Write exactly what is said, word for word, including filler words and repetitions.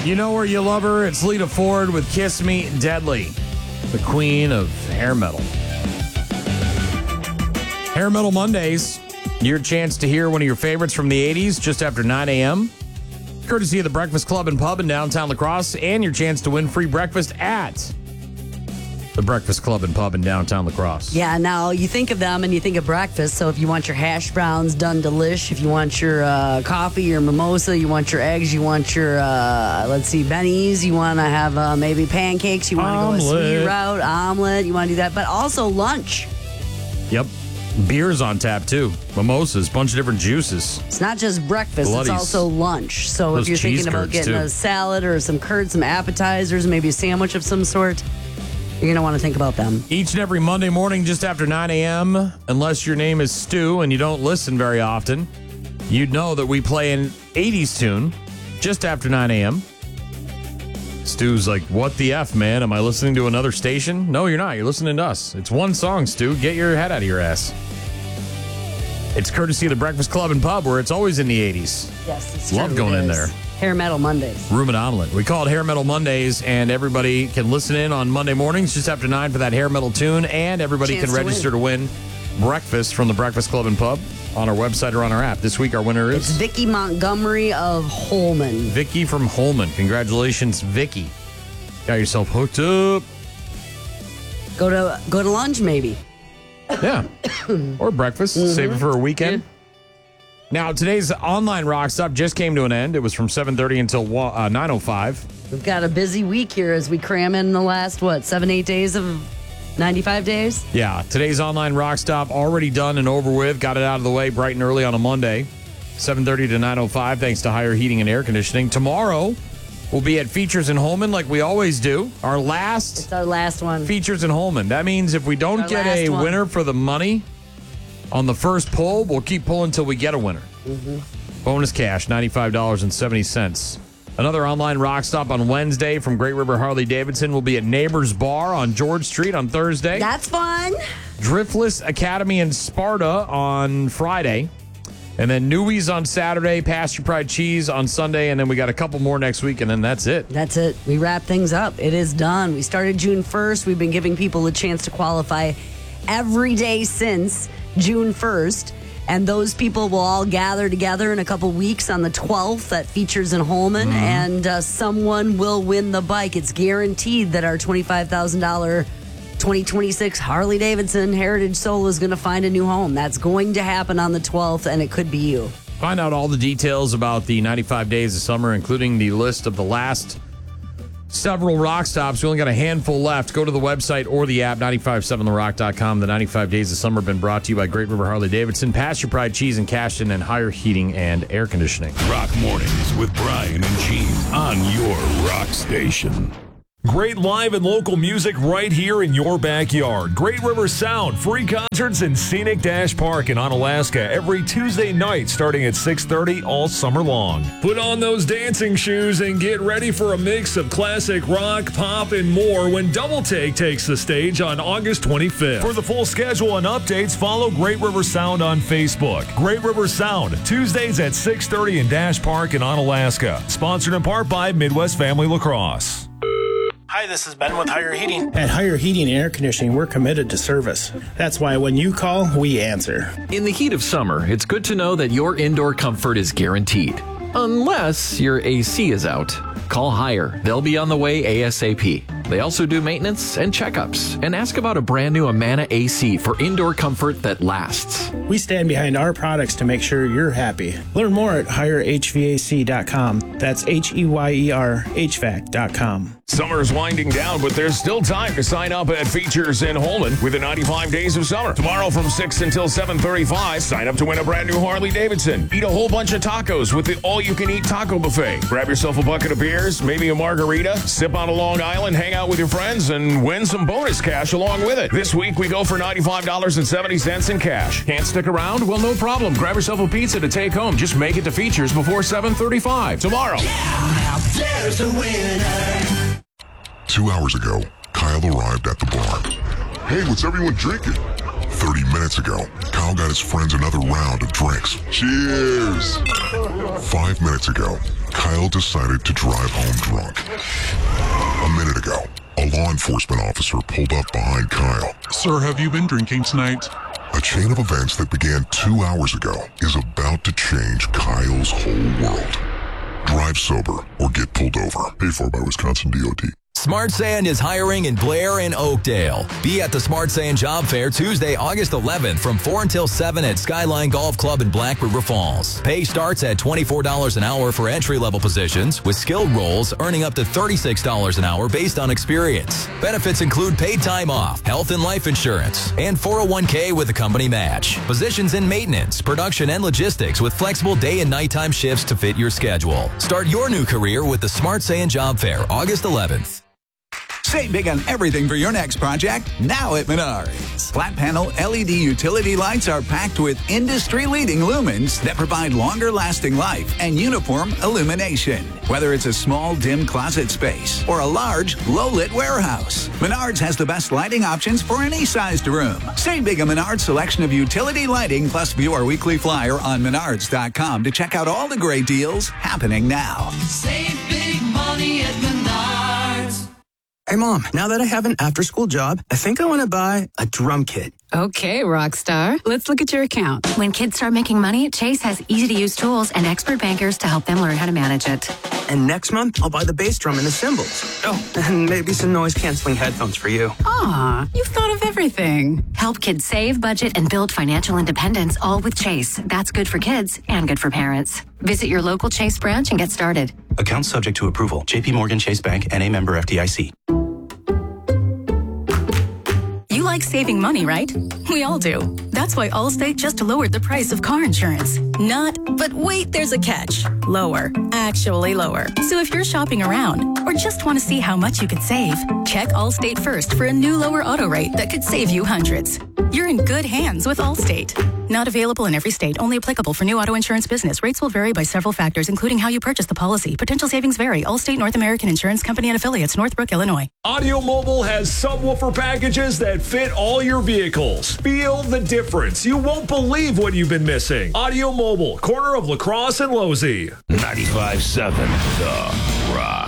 You know where you love her? It's Lita Ford with Kiss Me Deadly, the queen of hair metal. Hair Metal Mondays, your chance to hear one of your favorites from the eighties just after nine a.m. Courtesy of the Breakfast Club and Pub in downtown La Crosse, and your chance to win free breakfast at the Breakfast Club and Pub in downtown La Crosse. Yeah, now you think of them and you think of breakfast. So if you want your hash browns done delish, if you want your uh, coffee, your mimosa, you want your eggs, you want your, uh, let's see, bennies, you want to have uh, maybe pancakes, you want to go a sweet route, omelet, you want to do that, but also lunch. Yep. Beers on tap, too. Mimosas, bunch of different juices. It's not just breakfast, Bloodies. It's also lunch. So Those if you're cheese thinking about curds, getting too. a salad or some curds, some appetizers, maybe a sandwich of some sort, you're going to want to think about them. Each and every Monday morning just after nine a.m., unless your name is Stu and you don't listen very often, you'd know that we play an eighties tune just after nine a.m. Stu's like, what the F, man? Am I listening to another station? No, you're not. You're listening to us. It's one song, Stu. Get your head out of your ass. It's courtesy of the Breakfast Club and Pub, where it's always in the eighties. Yes, it's Love true. going It in is. there. Hair Metal Mondays. Room and Omelet. We call it Hair Metal Mondays, and everybody can listen in on Monday mornings just after nine for that Hair Metal tune, and everybody Chance can to register to win breakfast from the Breakfast Club and Pub on our website or on our app. This week, our winner It's is Vicky Montgomery of Holman. Vicky from Holman. Congratulations, Vicky. Got yourself hooked up. Go to go to lunch, maybe. Yeah. Or breakfast. Mm-hmm. Save it for a weekend. Yeah. Now, today's online rock stop just came to an end. It was from seven thirty until uh, nine oh five. We've got a busy week here as we cram in the last, what, seven, eight days of ninety-five days? Yeah, today's online rock stop already done and over with. Got it out of the way bright and early on a Monday. seven thirty to nine oh five, thanks to Higher Heating and Air Conditioning. Tomorrow, we'll be at Features in Holman like we always do. Our last It's our last one. Features in Holman. That means if we don't Our get last a one. winner for the money on the first pull, we'll keep pulling until we get a winner. Mm-hmm. Bonus cash, ninety-five dollars and seventy cents. Another online rock stop on Wednesday from Great River Harley Davidson will be at Neighbors Bar on George Street on Thursday. That's fun. Driftless Academy in Sparta on Friday. And then Newies on Saturday, Pasture Pride Cheese on Sunday, and then we got a couple more next week, and then that's it. That's it. We wrap things up. It is done. We started June first. We've been giving people a chance to qualify every day since June first. And those people will all gather together in a couple weeks on the twelfth at Features in Holman, Mm-hmm. and uh, someone will win the bike. It's guaranteed that our twenty-five thousand dollars twenty twenty-six Harley Davidson Heritage Soul is going to find a new home. That's going to happen on the twelfth, and it could be you. Find out all the details about the ninety-five Days of Summer, including the list of the last several rock stops. We only got a handful left. Go to the website or the app, nine five seven the rock dot com. The ninety-five Days of Summer have been brought to you by Great River Harley Davidson, Pasture Pride Cheese and Cashton, and Higher Heating and Air Conditioning. Rock Mornings with Brian and Gene on your rock station. Great live and local music right here in your backyard. Great River Sound, free concerts in Scenic Dash Park in Onalaska every Tuesday night starting at six thirty all summer long. Put on those dancing shoes and get ready for a mix of classic rock, pop, and more when Double Take takes the stage on August twenty-fifth. For the full schedule and updates, follow Great River Sound on Facebook. Great River Sound, Tuesdays at six thirty in Dash Park in Onalaska. Sponsored in part by Midwest Family Lacrosse. Hi, this is Ben with Higher Heating. At Higher Heating and Air Conditioning, we're committed to service. That's why when you call, we answer. In the heat of summer, it's good to know that your indoor comfort is guaranteed. Unless your A C is out. Call Higher. They'll be on the way ASAP. They also do maintenance and checkups. And ask about a brand new Amana A C for indoor comfort that lasts. We stand behind our products to make sure you're happy. Learn more at higher h v a c dot com. That's H E Y E R H V A C dot com. Summer's winding down, but there's still time to sign up at Features in Holman with the ninety-five Days of Summer. Tomorrow from six until seven thirty-five, sign up to win a brand new Harley Davidson. Eat a whole bunch of tacos with the all-you-can-eat taco buffet. Grab yourself a bucket of beers, maybe a margarita, sip on a Long Island, hang out with your friends, and win some bonus cash along with it. This week, we go for ninety-five dollars and seventy cents in cash. Can't stick around? Well, no problem. Grab yourself a pizza to take home. Just make it to Features before seven thirty-five tomorrow. Now there's a winner. Two hours ago, Kyle arrived at the bar. Hey, what's everyone drinking? Thirty minutes ago, Kyle got his friends another round of drinks. Cheers! Five minutes ago, Kyle decided to drive home drunk. A minute ago, a law enforcement officer pulled up behind Kyle. Sir, have you been drinking tonight? A chain of events that began two hours ago is about to change Kyle's whole world. Drive sober or get pulled over. Paid for by Wisconsin D O T. Smart Sand is hiring in Blair and Oakdale. Be at the Smart Sand Job Fair Tuesday, August eleventh from four until seven at Skyline Golf Club in Black River Falls. Pay starts at twenty-four dollars an hour for entry-level positions, with skilled roles earning up to thirty-six dollars an hour based on experience. Benefits include paid time off, health and life insurance, and four oh one k with a company match. Positions in maintenance, production, and logistics with flexible day and nighttime shifts to fit your schedule. Start your new career with the Smart Sand Job Fair, August eleventh. Save big on everything for your next project now at Menards. Flat panel L E D utility lights are packed with industry-leading lumens that provide longer lasting life and uniform illumination. Whether it's a small, dim closet space or a large, low-lit warehouse, Menards has the best lighting options for any sized room. Save big on Menards' selection of utility lighting, plus view our weekly flyer on menards dot com to check out all the great deals happening now. Save big money at Menards. Hey, Mom, now that I have an after-school job, I think I want to buy a drum kit. Okay, Rockstar. Let's look at your account. When kids start making money, Chase has easy-to-use tools and expert bankers to help them learn how to manage it. And next month, I'll buy the bass drum and the cymbals. Oh, and maybe some noise-canceling headphones for you. Aw, you've thought of everything. Help kids save, budget, and build financial independence, all with Chase. That's good for kids and good for parents. Visit your local Chase branch and get started. Account subject to approval. J P Morgan Chase Bank, N A member F D I C. You like saving money, right? We all do. That's why Allstate just lowered the price of car insurance. Not, but wait, there's a catch. Lower. Actually lower. So if you're shopping around or just want to see how much you could save, check Allstate first for a new lower auto rate that could save you hundreds. You're in good hands with Allstate. Not available in every state. Only applicable for new auto insurance business. Rates will vary by several factors, including how you purchase the policy. Potential savings vary. Allstate North American Insurance Company and affiliates, Northbrook, Illinois. Audio Mobile has subwoofer packages that fit all your vehicles. Feel the difference. You won't believe what you've been missing. Audio Mobile, corner of La Crosse and Losey. ninety-five point seven The Rock.